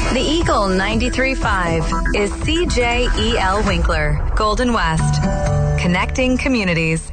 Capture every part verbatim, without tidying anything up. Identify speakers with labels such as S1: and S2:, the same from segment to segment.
S1: The Eagle ninety-three point five is C J E L Winkler, Golden West. Connecting communities.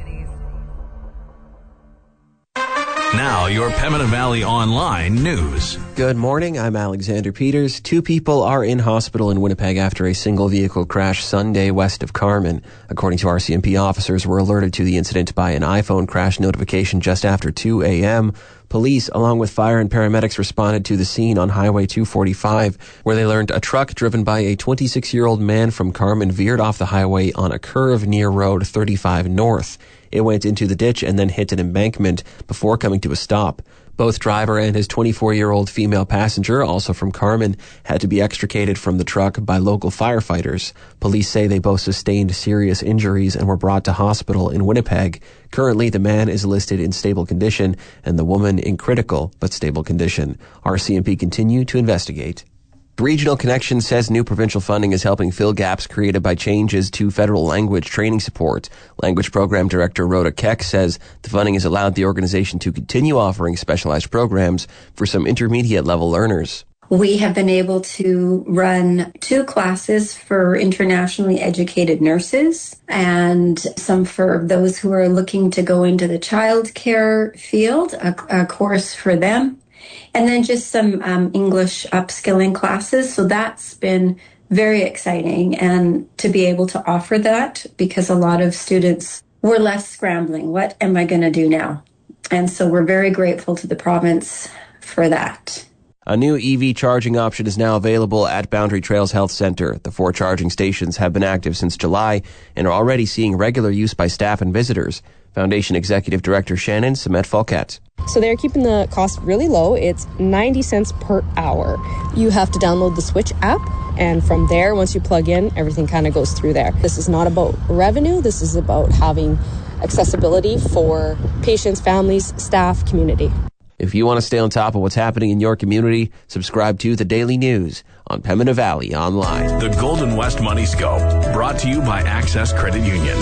S2: Now, your Pembina Valley Online news.
S3: Good morning, I'm Alexander Peters. Two people are in hospital in Winnipeg after a single vehicle crash Sunday west of Carman. According to R C M P, officers were alerted to the incident by an iPhone crash notification just after two a.m. Police, along with fire and paramedics, responded to the scene on Highway two forty-five, where they learned a truck driven by a twenty-six-year-old man from Carman veered off the highway on a curve near Road thirty-five North. It went into the ditch and then hit an embankment before coming to a stop. Both driver and his twenty-four-year-old female passenger, also from Carman, had to be extricated from the truck by local firefighters. Police say they both sustained serious injuries and were brought to hospital in Winnipeg. Currently, the man is listed in stable condition and the woman in critical but stable condition. R C M P continue to investigate. Regional Connection says new provincial funding is helping fill gaps created by changes to federal language training support. Language Program Director Rhoda Keck says the funding has allowed the organization to continue offering specialized programs for some intermediate level learners.
S4: We have been able to run two classes for internationally educated nurses and some for those who are looking to go into the childcare field, a, a course for them. And then just some um, English upskilling classes. So that's been very exciting, and to be able to offer that, because a lot of students were left scrambling. What am I going to do now? And so we're very grateful to the province for that.
S3: A new E V charging option is now available at Boundary Trails Health Centre. The four charging stations have been active since July and are already seeing regular use by staff and visitors. Foundation Executive Director Shannon Semet-Folquette.
S5: So they're keeping the cost really low. It's ninety cents per hour. You have to download the Switch app, and from there, once you plug in, everything kind of goes through there. This is not about revenue. This is about having accessibility for patients, families, staff, community.
S3: If you want to stay on top of what's happening in your community, subscribe to The Daily News on Pembina Valley Online.
S2: The Golden West Money Scope, brought to you by Access Credit Union.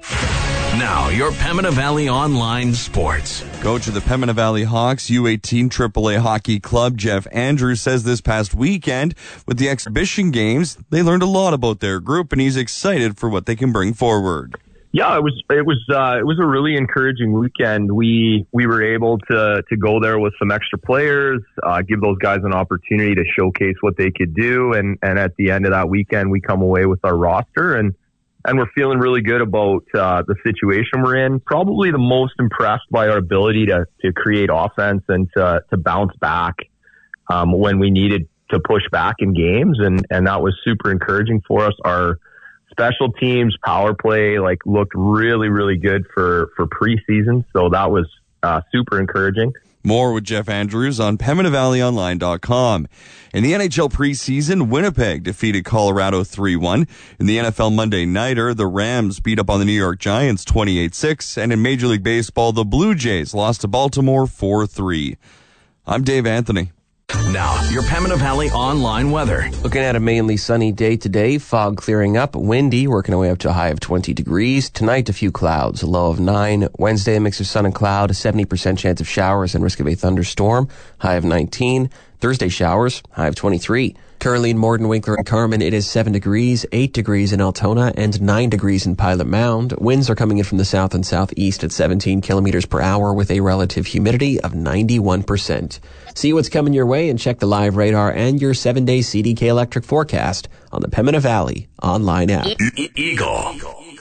S2: Now, your Pembina Valley Online Sports.
S6: Coach of the Pembina Valley Hawks U eighteen triple A Hockey Club, Jeff Andrews, says this past weekend with the exhibition games, they learned a lot about their group, and he's excited for what they can bring forward.
S7: Yeah, it was it was uh, it was a really encouraging weekend. We we were able to to go there with some extra players, uh, give those guys an opportunity to showcase what they could do, and and at the end of that weekend, we come away with our roster, and and we're feeling really good about uh, the situation we're in. Probably the most impressed by our ability to to create offense and to to bounce back um, when we needed to push back in games, and and that was super encouraging for us. Our special teams, power play, like looked really, really good for, for preseason. So that was uh, super encouraging.
S6: More with Jeff Andrews on Pembina Valley Online dot com. In the N H L preseason, Winnipeg defeated Colorado three one. In the N F L Monday Nighter, the Rams beat up on the New York Giants twenty-eight six. And in Major League Baseball, the Blue Jays lost to Baltimore four three. I'm Dave Anthony.
S2: Now, your Pembina Valley Online weather.
S3: Looking at a mainly sunny day today, fog clearing up, windy, working our way up to a high of twenty degrees. Tonight, a few clouds, a low of nine. Wednesday, a mix of sun and cloud, a seventy percent chance of showers and risk of a thunderstorm, high of nineteen. Thursday, showers, high of twenty-three. Currently in Morden, Winkler, and Carman, it is seven degrees, eight degrees in Altona, and nine degrees in Pilot Mound. Winds are coming in from the south and southeast at seventeen kilometers per hour with a relative humidity of ninety-one percent. See what's coming your way and check the live radar and your seven-day C D K electric forecast on the Pembina Valley online app.
S2: E- Eagle.